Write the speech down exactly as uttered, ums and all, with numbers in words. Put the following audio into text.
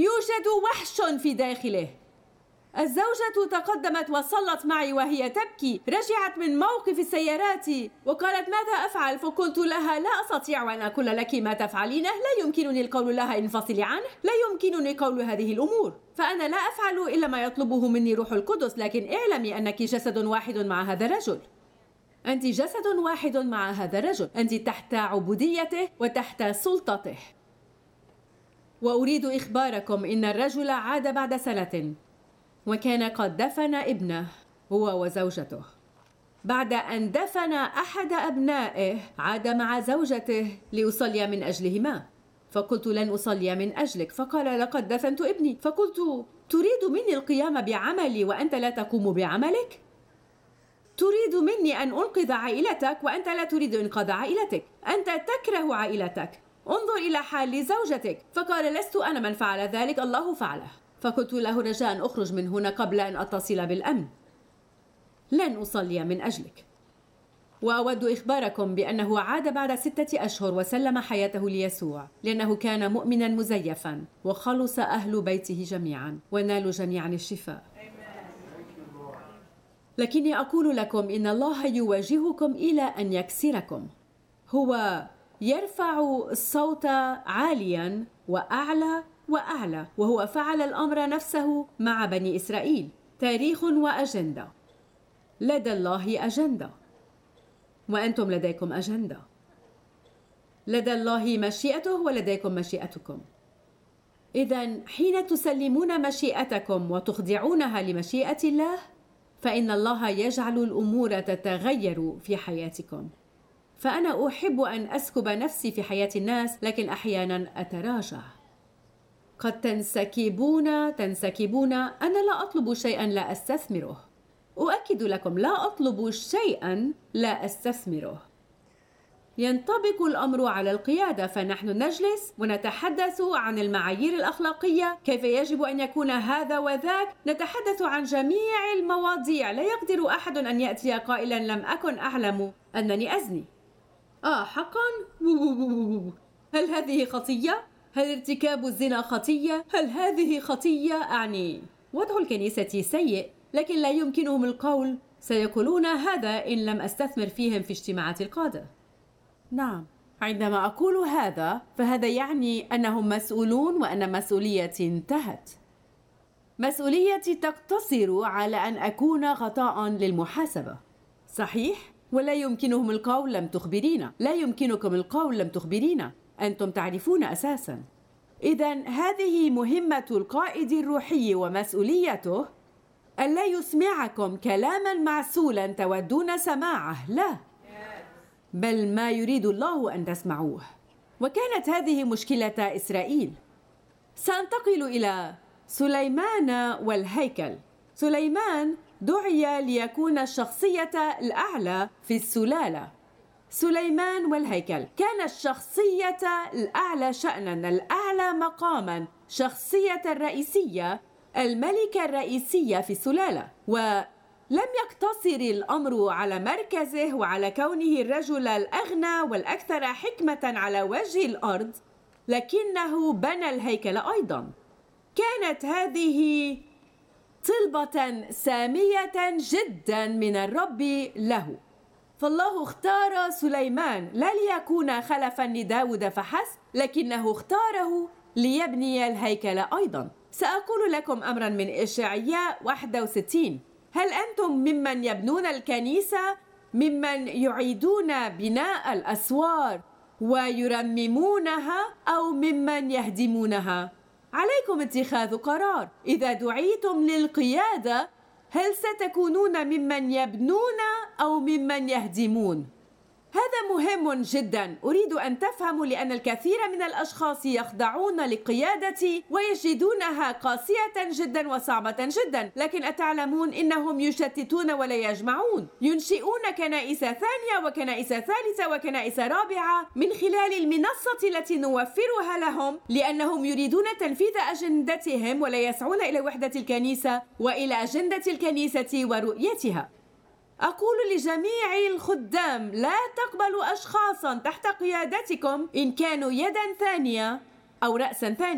يوجد وحش في داخله. الزوجة تقدمت وصلت معي وهي تبكي، رجعت من موقف السيارات وقالت ماذا أفعل؟ فقلت لها لا أستطيع أن أقول لك ما تفعلينه، لا يمكنني القول لها انفصلي عنه، لا يمكنني قول هذه الأمور، فأنا لا أفعل إلا ما يطلبه مني روح القدس، لكن اعلمي أنك جسد واحد مع هذا الرجل. أنت جسد واحد مع هذا الرجل، أنت تحت عبوديته وتحت سلطته. وأريد إخباركم إن الرجل عاد بعد سنة وكان قد دفن ابنه هو وزوجته. بعد أن دفن أحد أبنائه عاد مع زوجته لأصلي من أجلهما، فقلت لن أصلي من أجلك، فقال لقد دفنت ابني، فقلت تريد مني القيام بعملي وأنت لا تقوم بعملك؟ تريد مني أن أنقذ عائلتك وأنت لا تريد إنقاذ عائلتك، أنت تكره عائلتك، انظر إلى حال زوجتك. فقال لست أنا من فعل ذلك، الله فعله. فقلت له رجاء أخرج من هنا قبل أن أتصل بالأمن، لن أصلي من أجلك. وأود إخباركم بأنه عاد بعد ستة أشهر وسلم حياته ليسوع، لأنه كان مؤمنا مزيفا، وخلص أهل بيته جميعا ونالوا جميعا الشفاء. لكني أقول لكم إن الله يواجهكم إلى أن يكسركم. هو يرفع الصوت عاليا وأعلى وأعلى، وهو فعل الأمر نفسه مع بني إسرائيل. تاريخ وأجندة. لدى الله أجندة، وأنتم لديكم أجندة. لدى الله مشيئته ولديكم مشيئتكم. إذن حين تسلمون مشيئتكم وتخضعونها لمشيئة الله، فإن الله يجعل الأمور تتغير في حياتكم. فأنا أحب أن أسكب نفسي في حياة الناس، لكن أحيانا أتراجع. قد تنسكبون تنسكبون أنا لا أطلب شيئا لا أستثمره. أؤكد لكم لا أطلب شيئا لا أستثمره. ينطبق الأمر على القيادة، فنحن نجلس ونتحدث عن المعايير الأخلاقية، كيف يجب أن يكون هذا وذاك، نتحدث عن جميع المواضيع. لا يقدر أحد أن يأتي قائلا لم أكن أعلم أنني أزني. آه حقا؟ هل هذه خطية؟ هل ارتكاب الزنا خطية؟ هل هذه خطية؟ أعني وضع الكنيسة سيء، لكن لا يمكنهم القول سيقولون هذا إن لم أستثمر فيهم في اجتماعات القادة. نعم، عندما أقول هذا فهذا يعني أنهم مسؤولون وأن مسؤوليتي انتهت. مسؤوليتي تقتصر على أن أكون غطاء للمحاسبة، صحيح؟ ولا يمكنهم القول لم تخبرينا، لا يمكنكم القول لم تخبرينا، أنتم تعرفون أساساً. إذن هذه مهمة القائد الروحي ومسؤوليته، ألا يسمعكم كلاماً معسولاً تودون سماعه، لا، بل ما يريد الله أن تسمعوه. وكانت هذه مشكلة إسرائيل. سأنتقل إلى سليمان والهيكل. سليمان دعي ليكون الشخصية الأعلى في السلالة. سليمان والهيكل كان الشخصية الأعلى شأناً، الأعلى مقاماً، شخصية الرئيسية، الملكة الرئيسية في السلالة. ولم يقتصر الأمر على مركزه وعلى كونه الرجل الأغنى والأكثر حكمة على وجه الأرض، لكنه بنى الهيكل أيضاً. كانت هذه طلبة سامية جداً من الرب له. فالله اختار سليمان لا ليكون خلفاً لداود فحسب، لكنه اختاره ليبني الهيكل أيضاً. سأقول لكم أمراً من إشعياء واحد وستين. هل أنتم ممن يبنون الكنيسة، ممن يعيدون بناء الأسوار ويرممونها، أو ممن يهدمونها؟ عليكم اتخاذ قرار. إذا دعيتم للقيادة، هل ستكونون ممن يبنون أو ممن يهدمون؟ هذا مهم جدا، أريد أن تفهموا، لأن الكثير من الأشخاص يخضعون لقيادتي ويجدونها قاسية جدا وصعبة جدا، لكن أتعلمون إنهم يشتتون ولا يجمعون، ينشئون كنائس ثانية وكنائس ثالثة وكنائس رابعة من خلال المنصة التي نوفرها لهم، لأنهم يريدون تنفيذ أجندتهم ولا يسعون إلى وحدة الكنيسة وإلى أجندة الكنيسة ورؤيتها. أقول لجميع الخدام لا تقبلوا أشخاصا تحت قيادتكم إن كانوا يدا ثانية أو رأسا ثانية.